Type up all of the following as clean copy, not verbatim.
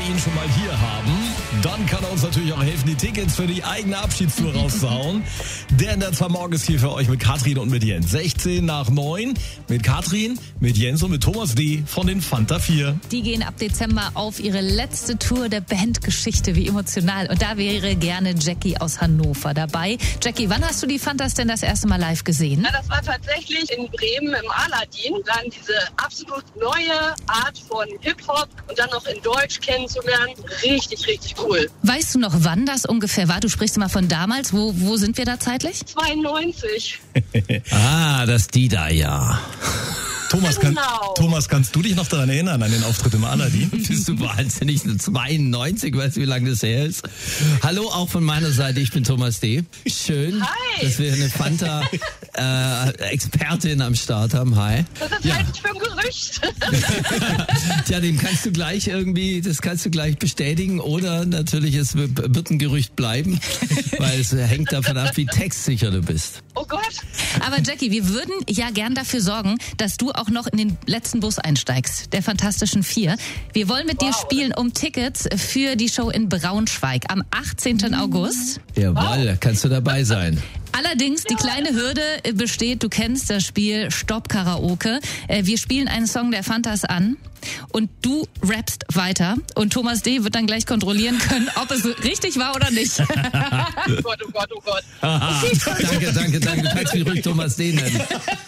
ihn schon mal hier haben, dann kann er uns natürlich auch helfen, die Tickets für die eigene Abschiedstour rauszuhauen. Der Netzer Morgen ist hier für euch mit Katrin und mit Jens. 16 nach 9 mit Katrin, mit Jens und mit Thomas D. von den Fanta 4. Die gehen ab Dezember auf ihre letzte Tour der Bandgeschichte. Wie emotional. Und da wäre gerne Jackie aus Hannover dabei. Jackie, wann hast du die Fantas denn das erste Mal live gesehen? Ja, das war tatsächlich in Bremen im Aladdin. Dann diese absolut neue Art von Hip-Hop und dann noch in Deutsch kennenzulernen. Richtig, richtig cool. Weißt du noch, wann das ungefähr war? Du sprichst immer von damals. Wo sind wir da zeitlich? 92. Das Dida-Jahr. Thomas, kannst du dich noch daran erinnern, an den Auftritt im Aladdin? Bist du wahnsinnig, 92, weißt du, wie lange das her ist? Hallo, auch von meiner Seite, ich bin Thomas D. Schön, dass wir eine Fanta-Expertin am Start haben. Hi. Das ist halt für ein Gerücht. Tja, das kannst du gleich bestätigen oder natürlich, es wird ein Gerücht bleiben, weil es hängt davon ab, wie textsicher du bist. Oh Gott. Aber Jackie, wir würden ja gern dafür sorgen, dass du auch noch in den letzten Bus einsteigst, der Fantastischen 4. Wir wollen mit dir spielen um Tickets für die Show in Braunschweig am 18. August. Jawohl, kannst du dabei sein. Allerdings, die kleine Hürde besteht, du kennst das Spiel Stopp Karaoke. Wir spielen einen Song der Fantas an und du rappst weiter und Thomas D. wird dann gleich kontrollieren können, ob es richtig war oder nicht. Oh Gott, oh Gott, oh Gott. Danke. Du kannst mich ruhig Thomas D. nennen.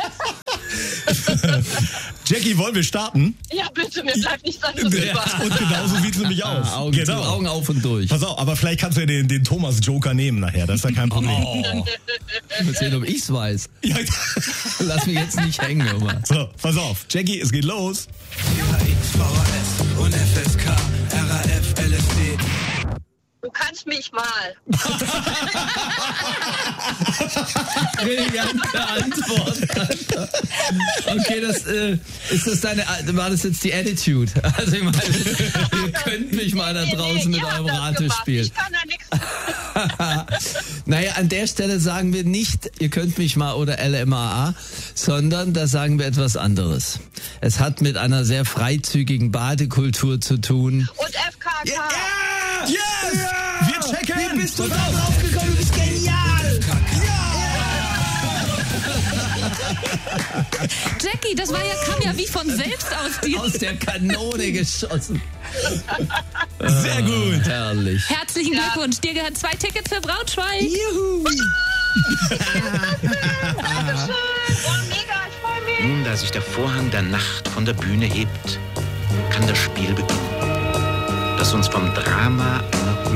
Jackie, wollen wir starten? Ja, bitte, mir bleibt nichts anderes über. Und genauso sieht es nämlich aus. Augen auf und durch. Pass auf, aber vielleicht kannst du ja den Thomas-Joker nehmen nachher, das ist ja kein Problem. Mal sehen, ob ich's weiß. Ja. Lass mich jetzt nicht hängen, immer. So, pass auf. Jackie, es geht los. VHS und FSK, RAF, LSD. Du kannst mich mal. Brillante Antwort. Okay, war das jetzt die Attitude? Also ich meine, ihr könnt mich mal da draußen mit eurem Ratespiel. Ich kann da nichts. Naja, an der Stelle sagen wir nicht, ihr könnt mich mal oder LMAA, sondern da sagen wir etwas anderes. Es hat mit einer sehr freizügigen Badekultur zu tun. Und FKK. Yes! Wir checken! Wie bist du da drauf gekommen? Du bist genial! Jackie, das kam ja wie von selbst aus dir. Aus der Kanone geschossen. Sehr gut. Herrlich. Herzlichen Glückwunsch, dir gehören 2 Tickets für Braunschweig. Juhu. Dankeschön. Oh, mega, ich freu mich. Nun, da sich der Vorhang der Nacht von der Bühne hebt, kann das Spiel beginnen, das uns vom Drama einer